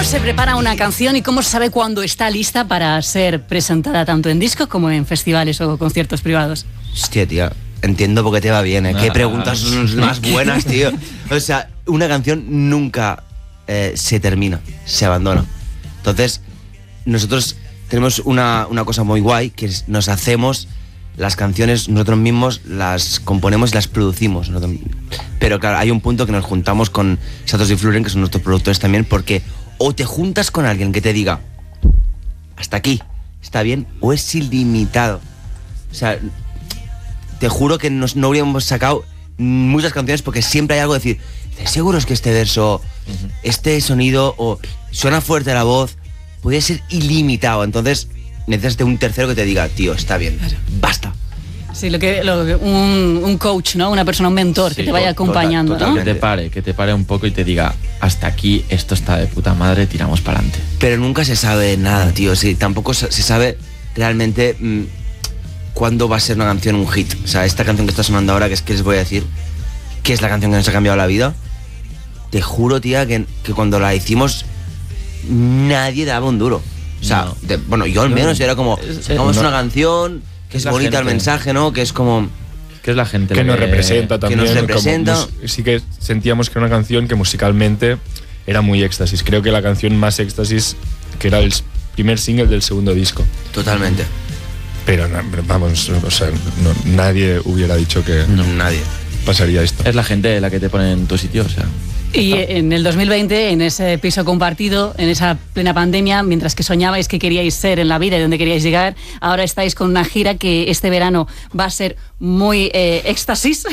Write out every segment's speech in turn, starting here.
¿Cómo se prepara una canción y cómo se sabe cuándo está lista para ser presentada tanto en discos como en festivales o conciertos privados? Hostia, tío, entiendo por qué te va bien, ¿eh? Qué preguntas más buenas, tío. O sea, una canción nunca se termina, se abandona. Entonces, nosotros tenemos una cosa muy guay, que es nos hacemos las canciones nosotros mismos, las componemos y las producimos. Pero claro, hay un punto que nos juntamos con Satos y Fluren, que son nuestros productores también, porque o te juntas con alguien que te diga hasta aquí, está bien, o es ilimitado. O sea, te juro que no habríamos sacado muchas canciones porque siempre hay algo de decir, ¿estás seguros que este verso, este sonido, o suena fuerte la voz? Puede ser ilimitado. Entonces necesitas un tercero que te diga, tío, está bien, basta. Sí, un coach, ¿no? Una persona, un mentor, sí, que te vaya acompañando, ¿no? Que te pare un poco y te diga, hasta aquí, esto está de puta madre, tiramos para adelante. Pero nunca se sabe nada, tío. Sí, tampoco se sabe realmente cuándo va a ser una canción un hit. O sea, esta canción que está sonando ahora, que les voy a decir, que es la canción que nos ha cambiado la vida. Te juro, tía, que cuando la hicimos, nadie daba un duro. O sea, bueno, yo al menos era como, es una canción, que es bonita el mensaje, ¿no? Que es como... Que es la gente que nos representa también. Que nos representa. Sí que sentíamos que era una canción que musicalmente era muy éxtasis. Creo que la canción más éxtasis, que era el primer single del segundo disco. Totalmente. Pero vamos, o sea, nadie hubiera dicho que nadie pasaría esto. Es la gente la que te pone en tu sitio, o sea... Y en el 2020, en ese piso compartido, en esa plena pandemia, mientras que soñabais que queríais ser en la vida y dónde queríais llegar, ahora estáis con una gira que este verano va a ser muy éxtasis.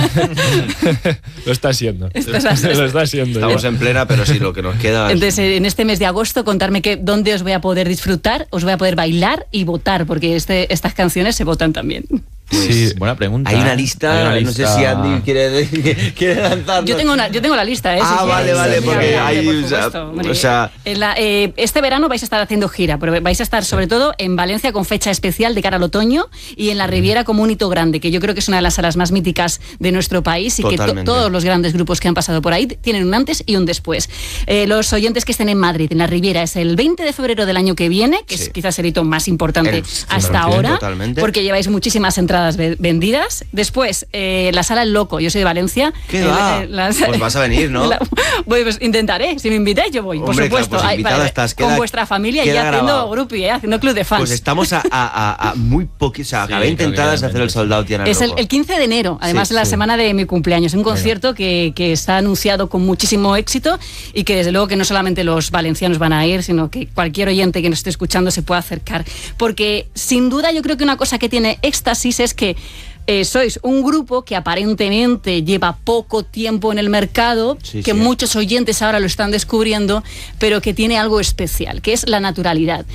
Lo está siendo. Lo está siendo. Estamos en plena, pero sí, lo que nos queda... Entonces, en este mes de agosto, contarme dónde os voy a poder disfrutar, os voy a poder bailar y votar, porque estas canciones se votan también. Pues, sí, buena pregunta. Hay una lista, no sé si Andy quiere lanzarnos. Yo tengo la lista, ¿eh? Vale, porque hay... O sea... este verano vais a estar haciendo gira, pero vais a estar sobre todo en Valencia con fecha especial de cara al otoño y en la Riviera como un hito grande, que yo creo que es una de las salas más míticas de nuestro país y que todos los grandes grupos que han pasado por ahí tienen un antes y un después. Los oyentes que estén en Madrid, en la Riviera, es el 20 de febrero del año que viene, que es quizás el hito más importante hasta ahora, porque lleváis muchísimas entradas vendidas. Después, la sala El Loco, yo soy de Valencia. ¿Qué va? Pues vas a venir, ¿no? Pues intentaré, si me invitáis yo voy. Hombre, por supuesto, claro, pues con vuestra familia y haciendo groupie, haciendo club de fans. Pues estamos a muy poquito, o sea, a 20 entradas de hacer el sold out. Es el 15 de enero, además la semana de mi cumpleaños, un concierto que está anunciado con muchísimo éxito y que desde luego que no solamente los valencianos van a ir, sino que cualquier oyente que nos esté escuchando se pueda acercar, porque sin duda yo creo que una cosa que tiene Éxtasis es que sois un grupo que aparentemente lleva poco tiempo en el mercado, muchos oyentes ahora lo están descubriendo, pero que tiene algo especial, que es la naturalidad.